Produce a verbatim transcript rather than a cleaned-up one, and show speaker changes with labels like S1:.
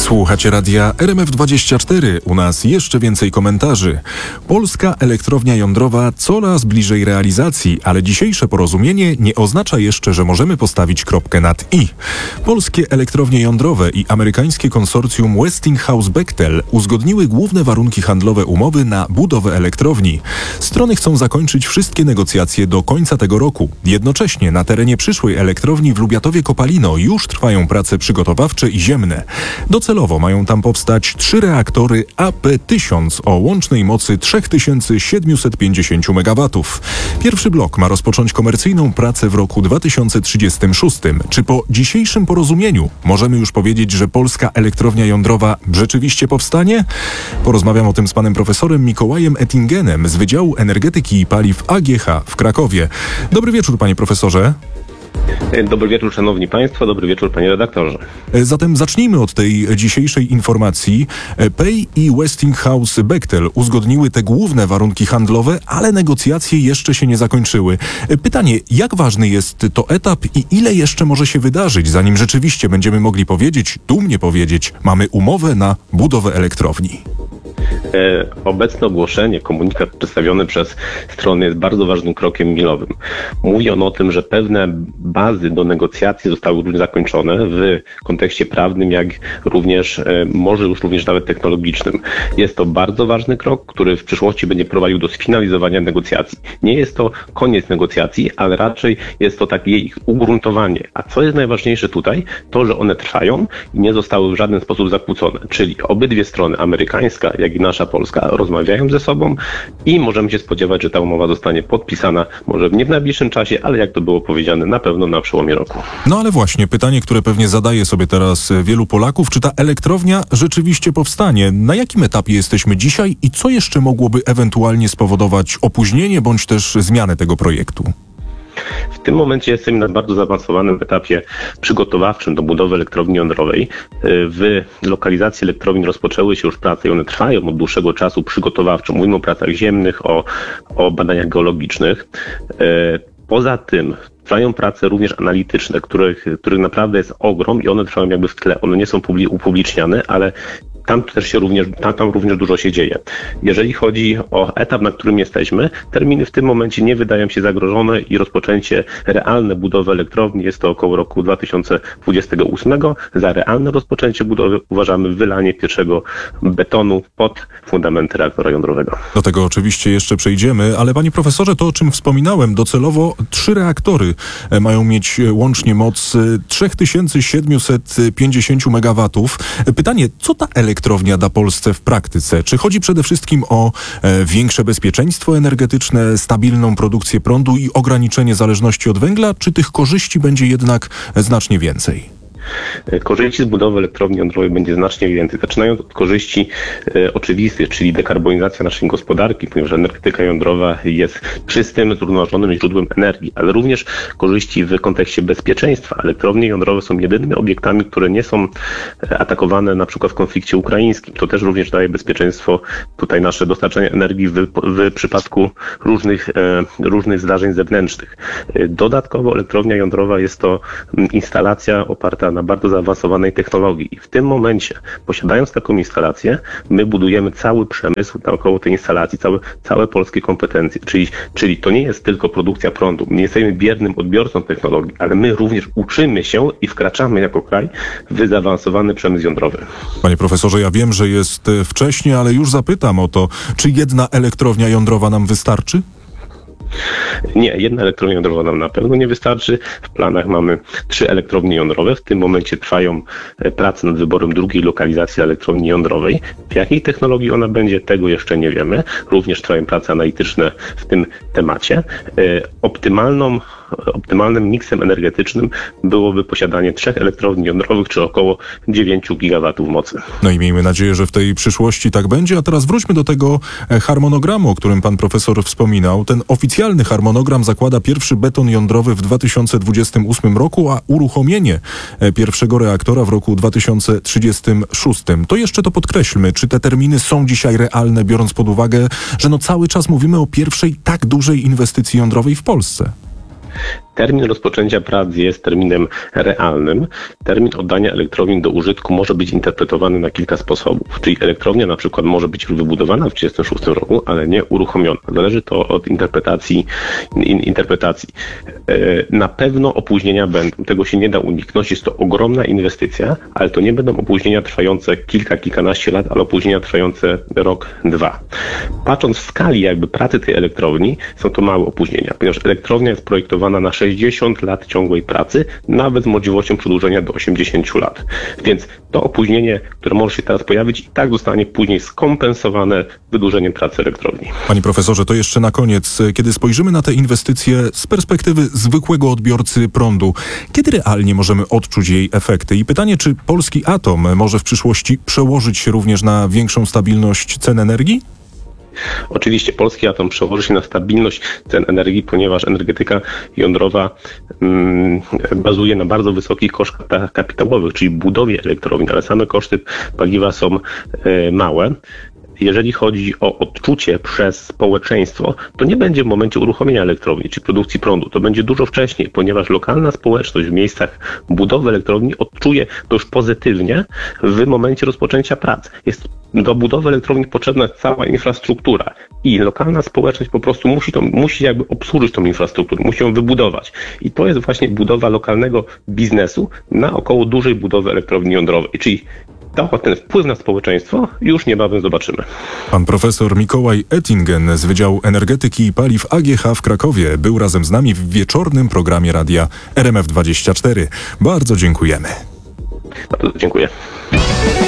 S1: Słuchacie radia R M F dwadzieścia cztery. U nas jeszcze więcej komentarzy. Polska elektrownia jądrowa coraz bliżej realizacji, ale dzisiejsze porozumienie nie oznacza jeszcze, że możemy postawić kropkę nad i. Polskie elektrownie jądrowe i amerykańskie konsorcjum Westinghouse-Bechtel uzgodniły główne warunki handlowe umowy na budowę elektrowni. Strony chcą zakończyć wszystkie negocjacje do końca tego roku. Jednocześnie na terenie przyszłej elektrowni w Lubiatowie-Kopalino już trwają prace przygotowawcze i ziemne. Docelowo mają tam powstać trzy reaktory A P tysiąc o łącznej mocy trzy tysiące siedemset pięćdziesiąt megawatów. Pierwszy blok ma rozpocząć komercyjną pracę w roku dwa tysiące trzydziestym szóstym. Czy po dzisiejszym porozumieniu możemy już powiedzieć, że polska elektrownia jądrowa rzeczywiście powstanie? Porozmawiam o tym z panem profesorem Mikołajem Ettingenem z Wydziału Energetyki i Paliw A G H w Krakowie. Dobry wieczór, panie profesorze.
S2: Dobry wieczór, szanowni państwo, dobry wieczór, panie redaktorze.
S1: Zatem zacznijmy od tej dzisiejszej informacji. P E I i Westinghouse-Bechtel uzgodniły te główne warunki handlowe, ale negocjacje jeszcze się nie zakończyły. Pytanie, jak ważny jest to etap i ile jeszcze może się wydarzyć, zanim rzeczywiście będziemy mogli powiedzieć, dumnie powiedzieć, mamy umowę na budowę elektrowni?
S2: Obecne ogłoszenie, komunikat przedstawiony przez strony jest bardzo ważnym krokiem milowym. Mówi on o tym, że pewne bazy do negocjacji zostały już zakończone w kontekście prawnym, jak również, może już również nawet technologicznym. Jest to bardzo ważny krok, który w przyszłości będzie prowadził do sfinalizowania negocjacji. Nie jest to koniec negocjacji, ale raczej jest to takie ich ugruntowanie. A co jest najważniejsze tutaj? To, że one trwają i nie zostały w żaden sposób zakłócone. Czyli obydwie strony, amerykańska, jak i nasza polska, rozmawiają ze sobą i możemy się spodziewać, że ta umowa zostanie podpisana może nie w najbliższym czasie, ale jak to było powiedziane, na pewno na przełomie roku.
S1: No ale właśnie, pytanie, które pewnie zadaje sobie teraz wielu Polaków, czy ta elektrownia rzeczywiście powstanie? Na jakim etapie jesteśmy dzisiaj i co jeszcze mogłoby ewentualnie spowodować opóźnienie bądź też zmianę tego projektu?
S2: W tym momencie jesteśmy na bardzo zaawansowanym etapie przygotowawczym do budowy elektrowni jądrowej. W lokalizacji elektrowni rozpoczęły się już prace i one trwają od dłuższego czasu przygotowawczo. Mówimy o pracach ziemnych, o, o badaniach geologicznych. Poza tym trwają prace również analityczne, których, których naprawdę jest ogrom i one trwają jakby w tle. One nie są upubliczniane, ale tam też się również, tam, tam również dużo się dzieje. Jeżeli chodzi o etap, na którym jesteśmy, terminy w tym momencie nie wydają się zagrożone i rozpoczęcie realne budowy elektrowni jest to około roku dwa tysiące dwudziestego ósmego. Za realne rozpoczęcie budowy uważamy wylanie pierwszego betonu pod fundamenty reaktora jądrowego.
S1: Do tego oczywiście jeszcze przejdziemy, ale panie profesorze, to o czym wspominałem, docelowo trzy reaktory mają mieć łącznie moc trzy tysiące siedemset pięćdziesiąt megawatów. Pytanie, co ta elektrownia elektrownia da Polsce w praktyce? Czy chodzi przede wszystkim o e, większe bezpieczeństwo energetyczne, stabilną produkcję prądu i ograniczenie zależności od węgla, czy tych korzyści będzie jednak znacznie więcej?
S2: Korzyści z budowy elektrowni jądrowej będzie znacznie więcej. Zaczynając od korzyści e, oczywistych, czyli dekarbonizacja naszej gospodarki, ponieważ energetyka jądrowa jest czystym, zrównoważonym źródłem energii, ale również korzyści w kontekście bezpieczeństwa. Elektrownie jądrowe są jedynymi obiektami, które nie są atakowane na przykład w konflikcie ukraińskim. To też również daje bezpieczeństwo tutaj nasze dostarczenie energii w, w przypadku różnych, e, różnych zdarzeń zewnętrznych. Dodatkowo elektrownia jądrowa jest to instalacja oparta na bardzo zaawansowanej technologii. I w tym momencie, posiadając taką instalację, my budujemy cały przemysł naokoło tej instalacji, całe, całe polskie kompetencje. Czyli, czyli to nie jest tylko produkcja prądu. Nie jesteśmy biernym odbiorcą technologii, ale my również uczymy się i wkraczamy jako kraj w zaawansowany przemysł jądrowy.
S1: Panie profesorze, ja wiem, że jest wcześnie, ale już zapytam o to, czy jedna elektrownia jądrowa nam wystarczy?
S2: Nie, jedna elektrownia jądrowa nam na pewno nie wystarczy. W planach mamy trzy elektrownie jądrowe. W tym momencie trwają prace nad wyborem drugiej lokalizacji elektrowni jądrowej. W jakiej technologii ona będzie, tego jeszcze nie wiemy. Również trwają prace analityczne w tym temacie. Optymalną Optymalnym miksem energetycznym byłoby posiadanie trzech elektrowni jądrowych, czy około dziewięciu gigawatów mocy.
S1: No i miejmy nadzieję, że w tej przyszłości tak będzie. A teraz wróćmy do tego harmonogramu, o którym pan profesor wspominał. Ten oficjalny harmonogram zakłada pierwszy beton jądrowy w dwa tysiące dwudziestym ósmym roku, a uruchomienie pierwszego reaktora w roku dwa tysiące trzydziestym szóstym. To jeszcze to podkreślmy, czy te terminy są dzisiaj realne, biorąc pod uwagę, że no cały czas mówimy o pierwszej tak dużej inwestycji jądrowej w Polsce.
S2: Termin rozpoczęcia prac jest terminem realnym. Termin oddania elektrowni do użytku może być interpretowany na kilka sposobów. Czyli elektrownia na przykład może być już wybudowana w tysiąc dziewięćset trzydziestym szóstym roku, ale nie uruchomiona. Zależy to od interpretacji. In, interpretacji. Na pewno opóźnienia będą. Tego się nie da uniknąć. Jest to ogromna inwestycja, ale to nie będą opóźnienia trwające kilka, kilkanaście lat, ale opóźnienia trwające rok, dwa. Patrząc w skali jakby pracy tej elektrowni, są to małe opóźnienia, ponieważ elektrownia jest projektowana na sześćdziesiąt lat ciągłej pracy, nawet z możliwością przedłużenia do osiemdziesięciu lat. Więc to opóźnienie, które może się teraz pojawić, i tak zostanie później skompensowane wydłużeniem pracy elektrowni.
S1: Panie profesorze, to jeszcze na koniec, kiedy spojrzymy na te inwestycje z perspektywy zwykłego odbiorcy prądu, kiedy realnie możemy odczuć jej efekty? I pytanie, czy polski atom może w przyszłości przełożyć się również na większą stabilność cen energii?
S2: Oczywiście polski atom przełoży się na stabilność cen energii, ponieważ energetyka jądrowa mm, bazuje na bardzo wysokich kosztach kapitałowych, czyli budowie elektrowni, ale same koszty paliwa są e, małe. Jeżeli chodzi o odczucie przez społeczeństwo, to nie będzie w momencie uruchomienia elektrowni czy produkcji prądu. To będzie dużo wcześniej, ponieważ lokalna społeczność w miejscach budowy elektrowni odczuje to już pozytywnie w momencie rozpoczęcia prac. Jest do budowy elektrowni potrzebna cała infrastruktura i lokalna społeczność po prostu musi, to, musi jakby obsłużyć tą infrastrukturę, musi ją wybudować. I to jest właśnie budowa lokalnego biznesu na około dużej budowy elektrowni jądrowej, czyli to, ten wpływ na społeczeństwo już niebawem zobaczymy.
S1: Pan profesor Mikołaj Ettingen z Wydziału Energetyki i Paliw A G H w Krakowie był razem z nami w wieczornym programie radia R M F dwadzieścia cztery. Bardzo dziękujemy.
S2: Bardzo dziękuję.